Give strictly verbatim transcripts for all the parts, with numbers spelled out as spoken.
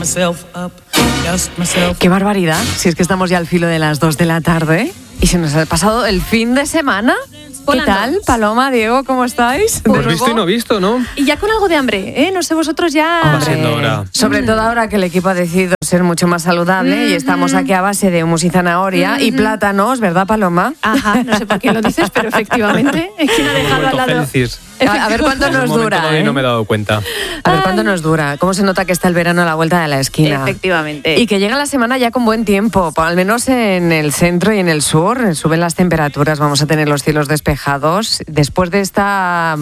Qué barbaridad, si es que estamos ya al filo de las dos de la tarde y se nos ha pasado el fin de semana. Volando. ¿Qué tal, Paloma, Diego, cómo estáis? Pues visto y no visto, ¿no? Y ya con algo de hambre, ¿eh? No sé, vosotros ya... Va siendo hora. Sobre todo ahora que el equipo ha decidido ser mucho más saludable mm-hmm. y estamos aquí a base de humus y zanahoria mm-hmm. y plátanos, ¿verdad, Paloma? Ajá, no sé por qué lo dices, pero efectivamente es quien ha dejado al lado... A, a ver cuánto nos dura, ¿eh? No me he dado cuenta. A ver cuánto nos dura. Cómo se nota que está el verano a la vuelta de la esquina. Efectivamente. Y que llega la semana ya con buen tiempo, al menos en el centro y en el sur. Suben las temperaturas, vamos a tener los cielos despejados. Después de esta...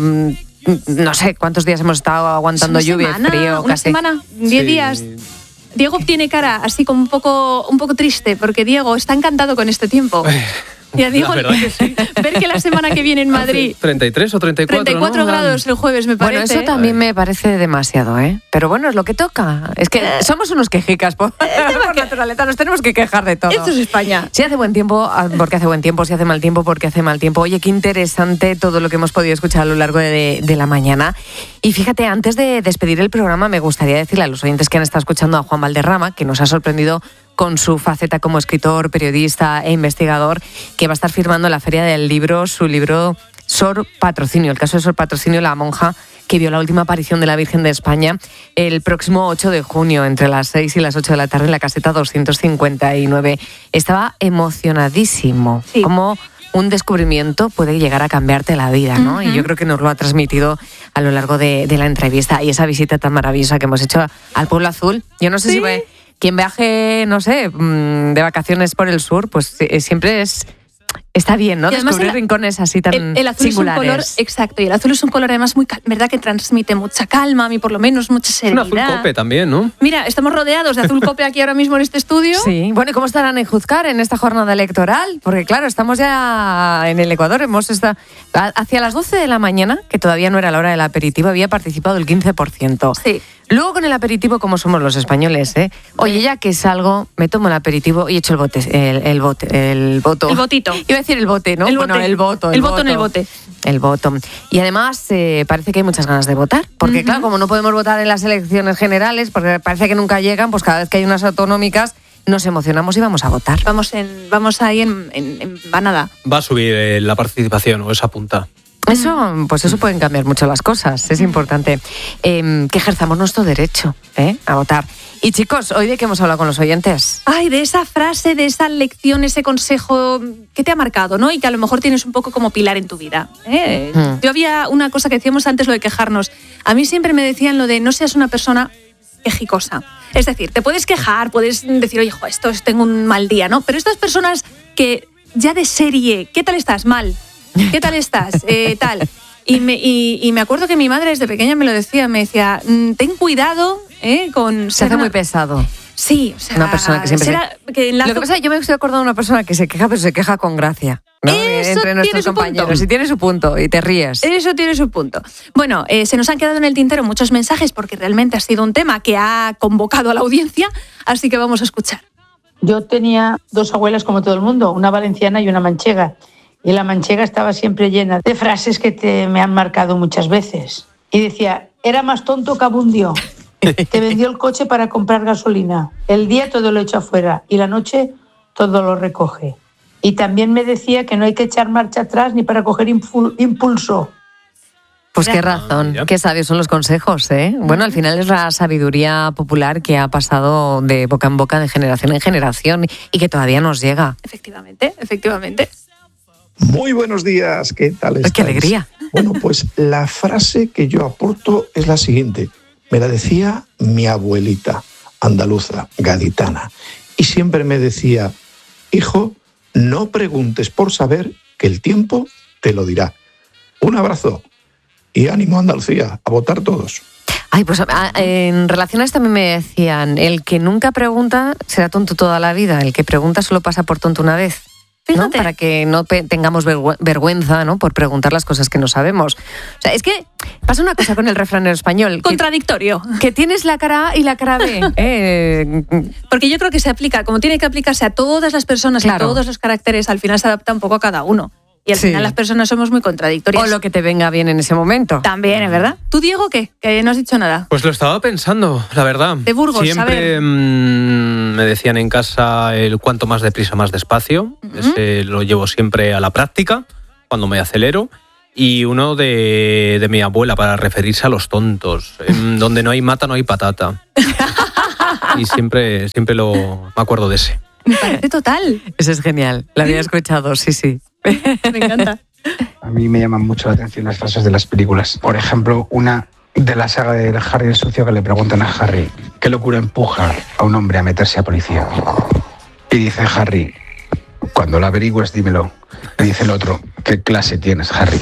no sé, ¿cuántos días hemos estado aguantando lluvia y frío? Una casi. semana, diez sí. días. Diego tiene cara así como un poco, un poco triste, porque Diego está encantado con este tiempo. Ya digo, la verdad que sí. Ver que la semana que viene en Madrid... treinta y tres o treinta y cuatro, treinta y cuatro ¿no? grados el jueves, me parece. Bueno, eso también me parece demasiado, ¿eh? Pero bueno, es lo que toca. Es que somos unos quejicas por, por naturaleza, nos tenemos que quejar de todo. Esto es España. Si hace buen tiempo, porque hace buen tiempo, si hace mal tiempo, porque hace mal tiempo. Oye, qué interesante todo lo que hemos podido escuchar a lo largo de, de la mañana. Y fíjate, antes de despedir el programa, me gustaría decirle a los oyentes que han estado escuchando a Juan Valderrama, que nos ha sorprendido con su faceta como escritor, periodista e investigador, que va a estar firmando en la Feria del Libro su libro Sor Patrocinio, el caso de Sor Patrocinio, la monja que vio la última aparición de la Virgen de España el próximo ocho de junio, entre las seis y las ocho de la tarde, en la caseta doscientos cincuenta y nueve. Estaba emocionadísimo. Sí. Como un descubrimiento puede llegar a cambiarte la vida, ¿no? Uh-huh. Y yo creo que nos lo ha transmitido a lo largo de, de la entrevista. Y esa visita tan maravillosa que hemos hecho al Pueblo Azul. Yo no sé ¿Sí? si... Fue, quien viaje, no sé, de vacaciones por el sur, pues siempre es... Está bien, ¿no? Descubrir el, rincones así tan el, el azul singulares. Es un color, exacto, y el azul es un color además muy, verdad, que transmite mucha calma, a mí por lo menos mucha serenidad. Un azul cope también, ¿no? Mira, estamos rodeados de azul cope aquí ahora mismo en este estudio. Sí, bueno, ¿y cómo estarán en Juzcar en esta jornada electoral? Porque claro, estamos ya en el Ecuador, hemos estado... Hacia las doce de la mañana, que todavía no era la hora del aperitivo, había participado el quince por ciento. Sí. Luego con el aperitivo, como somos los españoles, ¿eh? Oye, ya que salgo, me tomo el aperitivo y echo el bote, el, el bote, el voto. El botito. Iba a decir el bote, ¿no? El bueno, bote. el voto. El, el voto, voto en el bote. El voto. Y además eh, parece que hay muchas ganas de votar, porque uh-huh. claro, como no podemos votar en las elecciones generales, porque parece que nunca llegan, pues cada vez que hay unas autonómicas nos emocionamos y vamos a votar. Vamos en, vamos ahí en, en, en vanada. Va a subir eh, la participación o esa punta. Eso, pues eso pueden cambiar mucho las cosas, es importante eh, que ejerzamos nuestro derecho ¿eh? a votar. Y chicos, ¿hoy de qué hemos hablado con los oyentes? Ay, de esa frase, de esa lección, ese consejo que te ha marcado, ¿no? Y que a lo mejor tienes un poco como pilar en tu vida. ¿eh? Mm. Yo había una cosa que decíamos antes, lo de quejarnos. A mí siempre me decían lo de no seas una persona quejicosa. Es decir, te puedes quejar, puedes decir, oye, jo, esto tengo un mal día, ¿no? Pero estas personas que ya de serie, ¿qué tal estás? Mal. ¿Qué tal estás? Eh, tal. Y me, y, y me acuerdo que mi madre desde pequeña me lo decía, me decía, ten cuidado eh, con... Se hace una... muy pesado. Sí, o sea... Una persona que siempre será, se... que enlazo... Lo que pasa es que yo me estoy acordando de una persona que se queja, pero se queja con gracia, ¿no? Eso entre nuestros compañeros. Punto. Y tiene su punto, y te ríes. Eso tiene su punto. Bueno, eh, se nos han quedado en el tintero muchos mensajes porque realmente ha sido un tema que ha convocado a la audiencia, así que vamos a escuchar. Yo tenía dos abuelas como todo el mundo, una valenciana y una manchega. Y la manchega estaba siempre llena de frases que te, me han marcado muchas veces. Y decía, era más tonto que abundio. Te vendió el coche para comprar gasolina. El día todo lo echa afuera y la noche todo lo recoge. Y también me decía que no hay que echar marcha atrás ni para coger impulso. Pues qué razón, qué sabios son los consejos, ¿eh? Bueno, al final es la sabiduría popular que ha pasado de boca en boca, de generación en generación y que todavía nos llega. Efectivamente, efectivamente. Muy buenos días, ¿qué tal estáis? ¡Qué alegría! Bueno, pues la frase que yo aporto es la siguiente. Me la decía mi abuelita, andaluza, gaditana. Y siempre me decía, hijo, no preguntes por saber, que el tiempo te lo dirá. Un abrazo y ánimo, Andalucía, a votar todos. Ay, pues en relación a esto a mí me decían, el que nunca pregunta será tonto toda la vida, el que pregunta solo pasa por tonto una vez. ¿no? Para que no pe- tengamos vergü- vergüenza, ¿no? Por preguntar las cosas que no sabemos. O sea, es que pasa una cosa con el refranero español. Contradictorio. Que, que tienes la cara A y la cara B. eh, Porque yo creo que se aplica, como tiene que aplicarse a todas las personas, claro, y a todos los caracteres, al final se adapta un poco a cada uno. Y al Sí. final las personas somos muy contradictorias. O lo que te venga bien en ese momento. También, ¿es verdad? ¿Tú, Diego, qué? Que no has dicho nada. Pues lo estaba pensando, la verdad. De Burgos, a Siempre ver. mmm, me decían en casa el cuanto más deprisa, más despacio. Ujú. Ese lo llevo siempre a la práctica, cuando me acelero. Y uno de, de mi abuela, para referirse a los tontos. En donde no hay mata, no hay patata. Y siempre, siempre lo, me acuerdo de ese. Me parece total. Ese es genial. Lo había escuchado, sí, sí. Me encanta. A mí me llaman mucho la atención las frases de las películas. Por ejemplo, una de la saga de Harry el Sucio, que le preguntan a Harry ¿qué locura empuja a un hombre a meterse a policía? Y dice Harry: cuando lo averigües, dímelo. Y dice el otro: ¿qué clase tienes, Harry?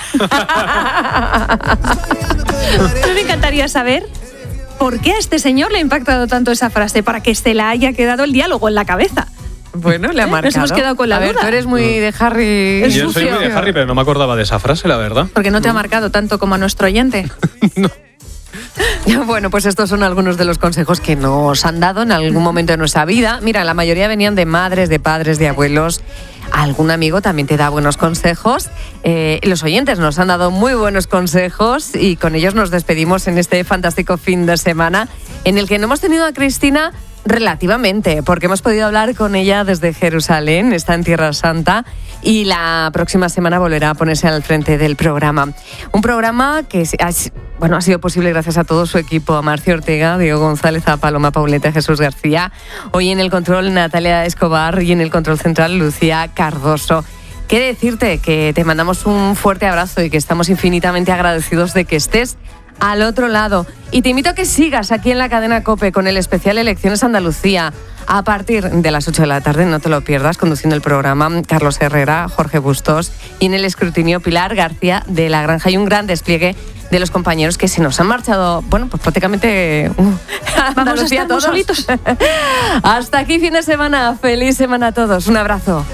A mí me encantaría saber por qué a este señor le ha impactado tanto esa frase para que se la haya quedado el diálogo en la cabeza. Bueno, le ha ¿Eh? marcado. Nos hemos quedado con la A ver, duda. tú eres muy de Harry. Es Yo soy sucio. muy de Harry, pero no me acordaba de esa frase, la verdad. Porque no te ha marcado tanto como a nuestro oyente. Bueno, pues estos son algunos de los consejos que nos han dado en algún momento de nuestra vida. Mira, la mayoría venían de madres, de padres, de abuelos. Algún amigo también te da buenos consejos. Eh, los oyentes nos han dado muy buenos consejos y con ellos nos despedimos en este fantástico fin de semana en el que no hemos tenido a Cristina relativamente, porque hemos podido hablar con ella desde Jerusalén, está en Tierra Santa, y la próxima semana volverá a ponerse al frente del programa. Un programa que ha, bueno, ha sido posible gracias a todo su equipo, a Marcio Ortega, Diego González, a Paloma Pauleta, a Jesús García. Hoy en el control Natalia Escobar y en el control central Lucía Cardoso. ¿Qué decirte? Que te mandamos un fuerte abrazo y que estamos infinitamente agradecidos de que estés al otro lado. Y te invito a que sigas aquí en la cadena COPE con el especial Elecciones Andalucía. A partir de las ocho de la tarde, no te lo pierdas, conduciendo el programa Carlos Herrera, Jorge Bustos y en el escrutinio Pilar García de la Granja. Y un gran despliegue de los compañeros que se nos han marchado, bueno, pues prácticamente uh, Vamos a estar todos solitos. Hasta aquí fin de semana. Feliz semana a todos. Un abrazo.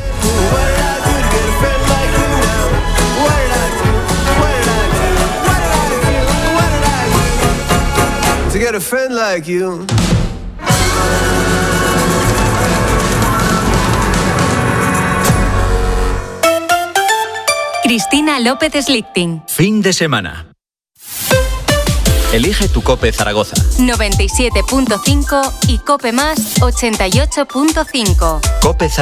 To get a friend like you. Cristina López Slichting. Fin de semana. Elige tu COPE Zaragoza. noventa y siete punto cinco y COPE Más ochenta y ocho punto cinco. COPE